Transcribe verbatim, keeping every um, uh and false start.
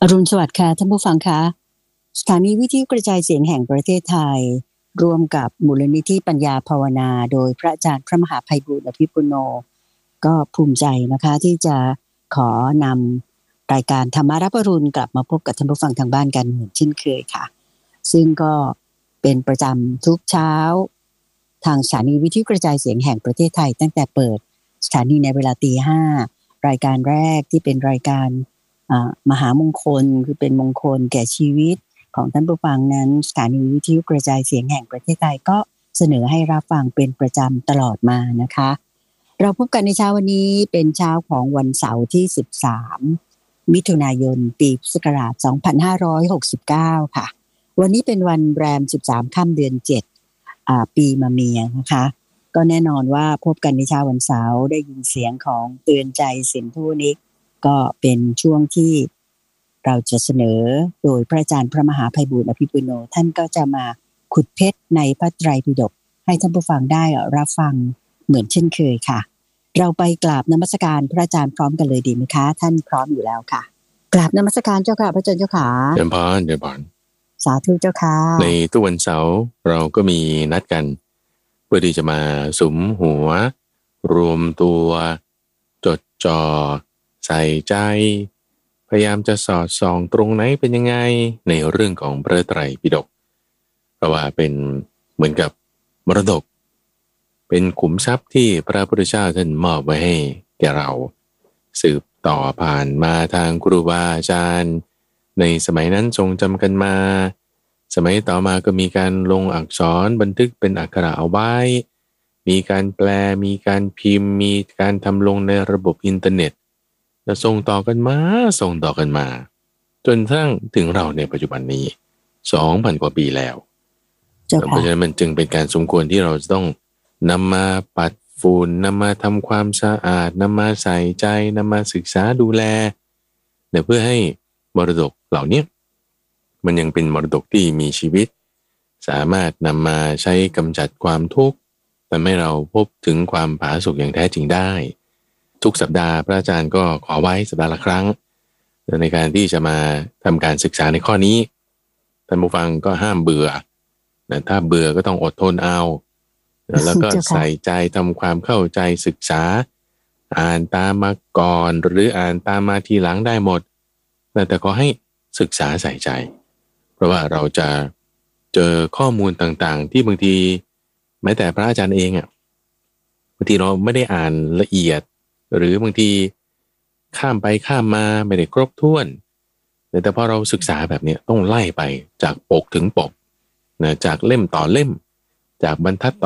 อรุณสวัสดิ์ค่ะท่านผู้ฟังคะสถานีวิทยุกระจายเสียงแห่งประเทศไทยร่วมกับมูลนิธิปัญญาภาวนาโดยพระอาจารย์พระมหาไพบูลย์อภิปุโนก็ภูมิใจนะคะที่จะขอนำรายการธรรมารับอรุณกลับมาพบกับท่านผู้ฟังทางบ้านกันเหมือนเช่นเคยค่ะซึ่งก็เป็นประจำทุกเช้าทางสถานีวิทยุกระจายเสียงแห่งประเทศไทยตั้งแต่เปิดสถานีในเวลาตีห้ารายการแรกที่เป็นรายการมหามงคลคือเป็นมงคลแก่ชีวิตของท่านผู้ฟังนั้นสถานีวิทยุกระจายเสียงแห่งประเทศไทยก็เสนอให้รับฟังเป็นประจำตลอดมานะคะเราพบกันในเช้าวันนี้เป็นเช้าของวันเสาร์ที่สิบสามมิถุนายนปีพุทธศักราชสองพันห้าร้อยหกสิบเก้าค่ะวันนี้เป็นวันแรมสิบสามค่ำเดือนเจ็ดอ่าปีมะเมียนะคะก็แน่นอนว่าพบกันในเช้าวันเสาร์ได้ยินเสียงของเตือนใจสินธุนิกก็เป็นช่วงที่เราจะเสนอโดยพระอาจารย์พระมหาไพบูลย์อภิปุโนท่านก็จะมาขุดเพชรในพระไตรปิฎกให้ท่านผู้ฟังได้รับฟังเหมือนเช่นเคยค่ะเราไปกราบนมัสการพระอาจารย์พร้อมกันเลยดีไหมคะท่านพร้อมอยู่แล้วค่ะกราบนมัสการเจ้าค่ะพระอาจารย์เจ้าค่ะเดินพานเดินพานสาธุเจ้าค่ะในทุกวันเสาร์เราก็มีนัดกันเพื่อที่จะมาสุมหัวรวมตัวจดจ่อใส่ใจพยายามจะสอดส่องตรงไหนเป็นยังไงในเรื่องของพระไตรปิฎกเพราะว่าเป็นเหมือนกับมรดกเป็นขุมทรัพย์ที่พระพุทธเจ้าท่านมอบไว้ให้แก่เราสืบต่อผ่านมาทางครูบาอาจารย์ในสมัยนั้นทรงจำกันมาสมัยต่อมาก็มีการลงอักษรบันทึกเป็นอักขระเอาไว้มีการแปลมีการพิมพ์มีการทำลงในระบบอินเทอร์เน็ตแล้วส่งต่อกันมาส่งต่อกันมาจนทั้งถึงเราในปัจจุบันนี้ สองพัน กว่าปีแล้วเพราะฉะนั้นมันจึงเป็นการสมควรที่เราจะต้องนำมาปัดฝุ่นนำมาทำความสะอาดนำมาใส่ใจนำมาศึกษาดูแลเพื่อให้มรดกเหล่านี้มันยังเป็นมรดกที่มีชีวิตสามารถนำมาใช้กำจัดความทุกข์ทำให้เราพบถึงความผาสุกอย่างแท้จริงได้ทุกสัปดาห์พระอาจารย์ก็ขอไว้สัปดาห์ละครั้งในการที่จะมาทำการศึกษาในข้อนี้ท่านผู้ฟังก็ห้ามเบื่อถ้าเบื่อก็ต้องอดทนเอาแล้วก็ใส่ใจทำความเข้าใจศึกษาอ่านตามมาก่อนหรืออ่านตามมาทีหลังได้หมดแต่ขอให้ศึกษาใส่ใจเพราะว่าเราจะเจอข้อมูลต่างๆที่บางทีแม้แต่พระอาจารย์เองอ่ะบางทีเราไม่ได้อ่านละเอียดหรือบางทีข้ามไปข้ามมาไม่ได้ครบถ้วนแต่พอเราศึกษาแบบนี้ต้องไล่ไปจากปกถึงปกนะจากเล่มต่อเล่มจากบรรทัดต่อ